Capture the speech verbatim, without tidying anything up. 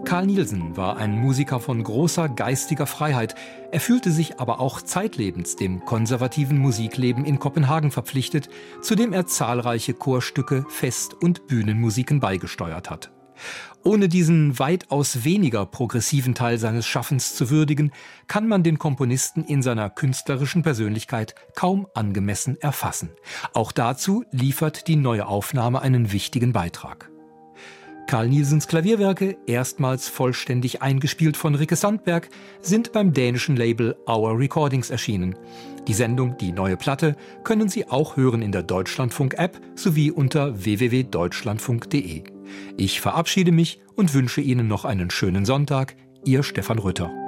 Carl Nielsen war ein Musiker von großer geistiger Freiheit. Er fühlte sich aber auch zeitlebens dem konservativen Musikleben in Kopenhagen verpflichtet, zu dem er zahlreiche Chorstücke, Fest- und Bühnenmusiken beigesteuert hat. Ohne diesen weitaus weniger progressiven Teil seines Schaffens zu würdigen, kann man den Komponisten in seiner künstlerischen Persönlichkeit kaum angemessen erfassen. Auch dazu liefert die neue Aufnahme einen wichtigen Beitrag. Carl Nielsens Klavierwerke, erstmals vollständig eingespielt von Rikke Sandberg, sind beim dänischen Label Our Recordings erschienen. Die Sendung Die neue Platte können Sie auch hören in der Deutschlandfunk-App sowie unter w w w punkt deutschlandfunk punkt de. Ich verabschiede mich und wünsche Ihnen noch einen schönen Sonntag. Ihr Stefan Rütter.